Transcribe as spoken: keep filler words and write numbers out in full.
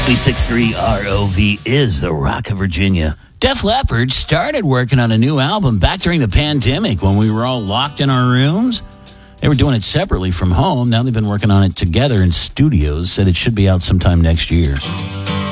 ninety-six point three R O V is the Rock of Virginia. Def Leppard started working on a new album back during the pandemic when we were all locked in our rooms. They were doing it separately from home. Now they've been working on it together in studios. Said it should be out sometime next year.